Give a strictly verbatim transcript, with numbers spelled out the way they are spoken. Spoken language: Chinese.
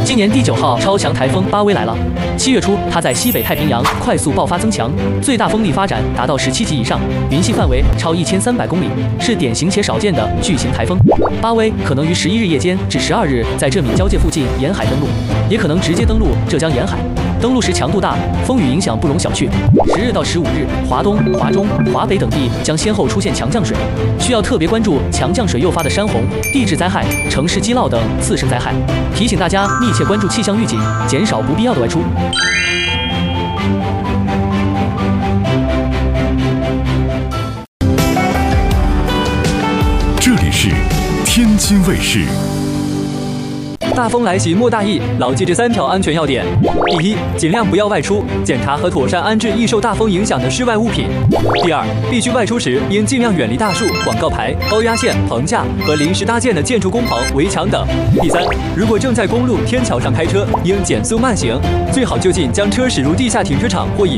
今年第九号超强台风巴威来了。七月初，它在西北太平洋快速爆发增强，最大风力发展达到十七级以上，云系范围超一千三百公里，是典型且少见的巨型台风。巴威可能于十一日夜间至十二日在浙闽交界附近沿海登陆，也可能直接登陆浙江沿海。登陆时强度大，风雨影响不容小觑。十日到十五日，华东、华中、华北等地将先后出现强降水，需要特别关注强降水诱发的山洪、地质灾害、城市积涝等次生灾害。提醒大家密切关注气象预警，减少不必要的外出。 这里是天津卫视。 大风来袭莫大意，牢记这三条安全要点：第一，尽量不要外出，检查和妥善安置易受大风影响的室外物品；第二，必须外出时应尽量远离大树、广告牌、高压线、棚架和临时搭建的建筑工棚、围墙等；第三，如果正在公路、天桥上开车，应减速慢行，最好就近将车驶入地下停车场或隐